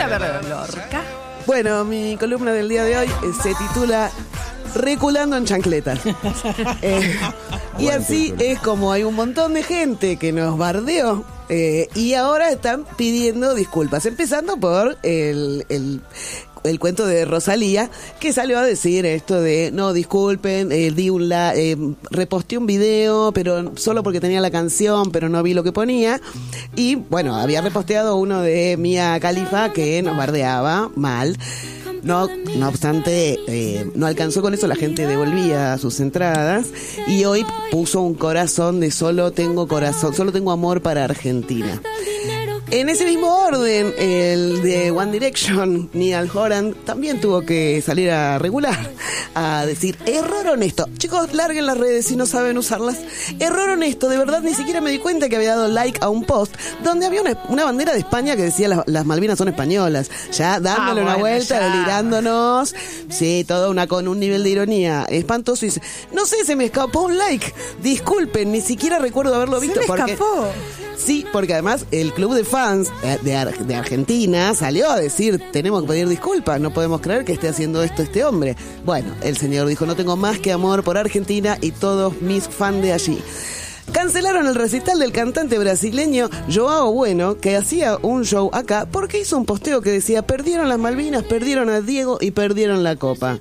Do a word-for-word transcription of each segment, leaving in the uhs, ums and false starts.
A ver, Lorca. Bueno, mi columna del día de hoy eh, se titula Reculando en chancletas. eh, y así título. Es como hay un montón de gente que nos bardeó eh, y ahora están pidiendo disculpas, empezando por el... el el cuento de Rosalía, que salió a decir esto de, no, disculpen, eh, di un la, eh, reposté un video, pero solo porque tenía la canción, pero no vi lo que ponía. Y, bueno, había reposteado uno de Mia Khalifa que nos bardeaba mal. No, no obstante, eh, no alcanzó con eso, la gente devolvía sus entradas y hoy puso un corazón de solo tengo corazón, solo tengo amor para Argentina. En ese mismo orden, el de One Direction, Niall Horan, también tuvo que salir a regular, a decir, error honesto. Chicos, larguen las redes si no saben usarlas. Error honesto, de verdad ni siquiera me di cuenta que había dado like a un post donde había una, una bandera de España que decía las, las Malvinas son españolas. Ya dándole ah, bueno, una vuelta, ya. delirándonos. Sí, todo una con un nivel de ironía espantoso. Y dice, no sé, se me escapó un like. Disculpen, ni siquiera recuerdo haberlo visto. Se me porque, escapó. Sí, porque además el club de fans de, Ar- de Argentina salió a decir, tenemos que pedir disculpas, no podemos creer que esté haciendo esto este hombre. Bueno, el señor dijo, no tengo más que amor por Argentina y todos mis fans de allí. Cancelaron el recital del cantante brasileño Joao Bueno, que hacía un show acá, porque hizo un posteo que decía, perdieron las Malvinas, perdieron a Diego y perdieron la copa.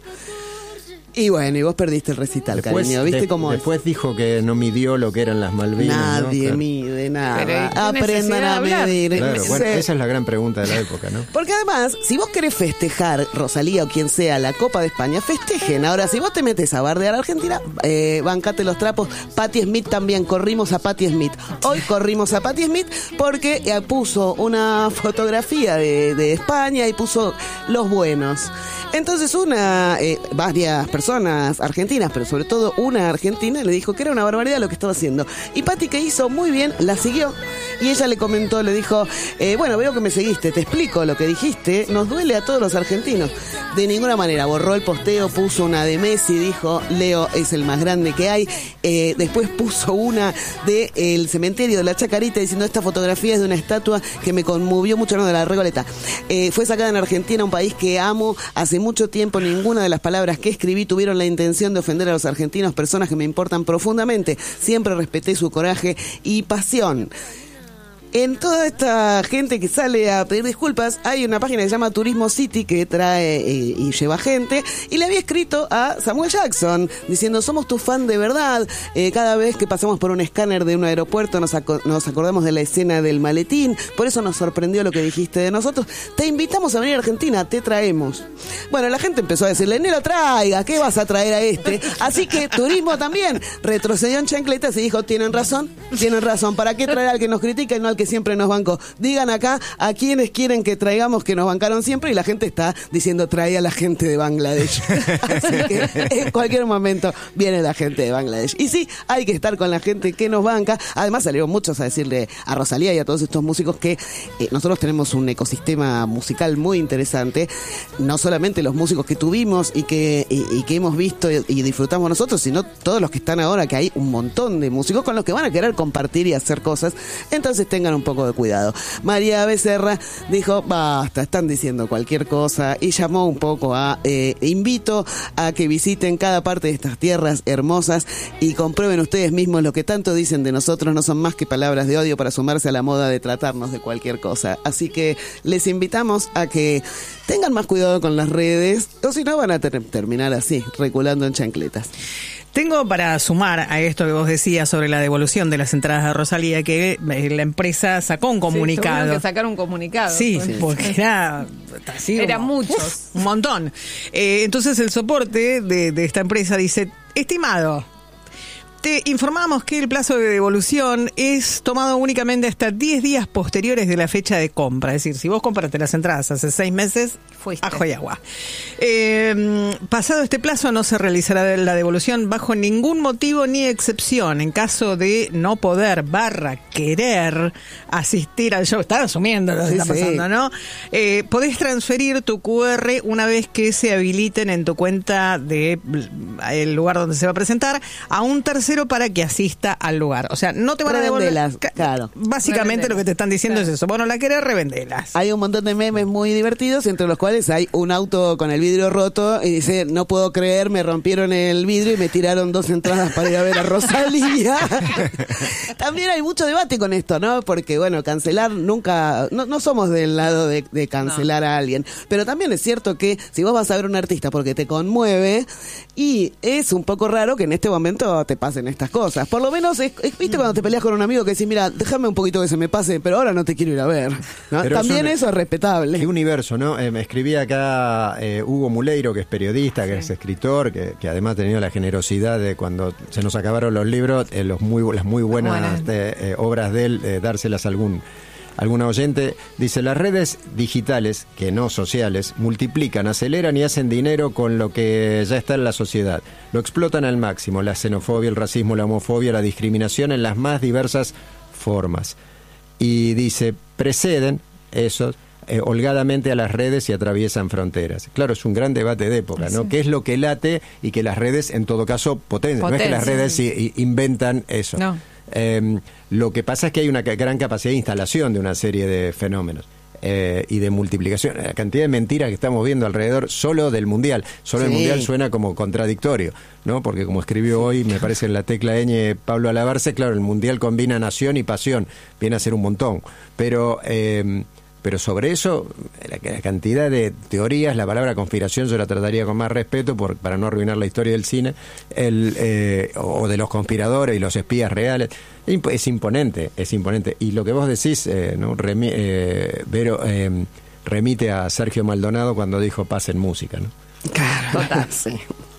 Y bueno, y vos perdiste el recital, después, cariño, ¿viste de, cómo Después es? Dijo que no midió lo que eran las Malvinas. Nadie, ¿no? Claro. Mide nada. Aprendan a medir. Claro, bueno, esa es la gran pregunta de la época, ¿no? Porque además, si vos querés festejar, Rosalía o quien sea, la Copa de España, festejen. Ahora, si vos te metes a bardear a Argentina, eh, bancate los trapos. Patti Smith también, corrimos a Patti Smith. Hoy corrimos a Patti Smith porque eh, puso una fotografía de, de España y puso los buenos. Entonces una, eh, varias personas argentinas, pero sobre todo una argentina, le dijo que era una barbaridad lo que estaba haciendo. Y Patti, que hizo muy bien, la siguió. Y ella le comentó, le dijo, eh, bueno, veo que me seguiste, te explico lo que dijiste, nos duele a todos los argentinos. De ninguna manera, borró el posteo, puso una de Messi, dijo, Leo es el más grande que hay. Eh, después puso una de el cementerio de la Chacarita, diciendo, esta fotografía es de una estatua que me conmovió mucho, no, de la Recoleta. Eh, fue sacada en Argentina, un país que amo hace mucho tiempo. Ninguna de las palabras que escribí tuvieron la intención de ofender a los argentinos, personas que me importan profundamente. Siempre respeté su coraje y pasión. En toda esta gente que sale a pedir disculpas, hay una página que se llama Turismo City que trae eh, y lleva gente, y le había escrito a Samuel Jackson diciendo, somos tu fan de verdad, eh, cada vez que pasamos por un escáner de un aeropuerto nos, aco- nos acordamos de la escena del maletín, por eso nos sorprendió lo que dijiste de nosotros, te invitamos a venir a Argentina, te traemos. Bueno, la gente empezó a decirle, no lo traigas, ¿qué vas a traer a este? Así que Turismo también retrocedió en chancletas y dijo, tienen razón, tienen razón, ¿para qué traer al que nos critica y no al que siempre nos bancó? Digan acá a quienes quieren que traigamos, que nos bancaron siempre, y la gente está diciendo, trae a la gente de Bangladesh. Así que en cualquier momento viene la gente de Bangladesh. Y sí, hay que estar con la gente que nos banca. Además salieron muchos a decirle a Rosalía y a todos estos músicos que eh, nosotros tenemos un ecosistema musical muy interesante, no solamente los músicos que tuvimos y que, y, y que hemos visto y, y disfrutamos nosotros, sino todos los que están ahora, que hay un montón de músicos con los que van a querer compartir y hacer cosas. Entonces tengan un poco de cuidado. María Becerra dijo, basta, están diciendo cualquier cosa, y llamó un poco a, eh, invito a que visiten cada parte de estas tierras hermosas y comprueben ustedes mismos lo que tanto dicen de nosotros, no son más que palabras de odio para sumarse a la moda de tratarnos de cualquier cosa. Así que les invitamos a que tengan más cuidado con las redes, o si no van a ter- terminar así, reculando en chancletas. Tengo para sumar a esto que vos decías sobre la devolución de las entradas de Rosalía, que la empresa sacó un comunicado. Sí, tuvieron que sacar un comunicado. Sí, sí, porque era... Así, eran como, muchos. Uf, un montón. Eh, entonces el soporte de, de esta empresa dice, estimado, te informamos que el plazo de devolución es tomado únicamente hasta diez días posteriores de la fecha de compra. Es decir, si vos compraste las entradas hace seis meses, fuiste. Ajo y agua. Eh, pasado este plazo no se realizará la devolución bajo ningún motivo ni excepción. En caso de no poder barra querer asistir al show, están asumiendo lo que sí, está pasando, sí. ¿no? Eh, podés transferir tu cu erre una vez que se habiliten en tu cuenta de el lugar donde se va a presentar a un tercero tercero para que asista al lugar. O sea, no te van a devolver. Revendelas, claro. Básicamente lo que te están diciendo Claro. es eso. Bueno, la querés, revendelas. Hay un montón de memes muy divertidos, entre los cuales hay un auto con el vidrio roto y dice, no puedo creer, me rompieron el vidrio y me tiraron dos entradas para ir a ver a Rosalía. También hay mucho debate con esto, ¿no? Porque, bueno, cancelar nunca... No, no somos del lado de, de cancelar no. a alguien. Pero también es cierto que si vos vas a ver a un artista porque te conmueve, y es un poco raro que en este momento te pasen estas cosas. Por lo menos, es, es, ¿viste cuando te peleas con un amigo que decís, mira, déjame un poquito que se me pase, pero ahora no te quiero ir a ver? ¿No? También es un, eso es respetable. Qué universo, ¿no? Eh, me escribía acá eh, Hugo Muleiro, que es periodista, que sí. es escritor, que, que además ha tenido la generosidad de cuando se nos acabaron los libros, eh, los muy, las muy buenas bueno. de, eh, obras de él, eh, dárselas a algún... Alguna oyente dice, las redes digitales, que no sociales, multiplican, aceleran y hacen dinero con lo que ya está en la sociedad. Lo explotan al máximo, la xenofobia, el racismo, la homofobia, la discriminación en las más diversas formas. Y dice, preceden esos eh, holgadamente a las redes y atraviesan fronteras. Claro, es un gran debate de época, ¿no? Sí. ¿Qué es lo que late y que las redes en todo caso potencian? Potencia. No es que las redes sí, inventan eso. No. Eh, lo que pasa es que hay una gran capacidad de instalación de una serie de fenómenos eh, y de multiplicación. La cantidad de mentiras que estamos viendo alrededor solo del Mundial. Solo sí. el Mundial suena como contradictorio, ¿no? Porque como escribió hoy, me parece en la tecla ñ Pablo Alabarce, claro, el Mundial combina nación y pasión. Viene a ser un montón. Pero... Eh, Pero sobre eso, la, la cantidad de teorías, la palabra conspiración yo la trataría con más respeto por, para no arruinar la historia del cine, el, eh, o de los conspiradores y los espías reales. Es imponente, es imponente. Y lo que vos decís, eh, ¿no? Remi, eh, Vero, eh, remite a Sergio Maldonado cuando dijo paz en música, ¿no? Claro, total, sí.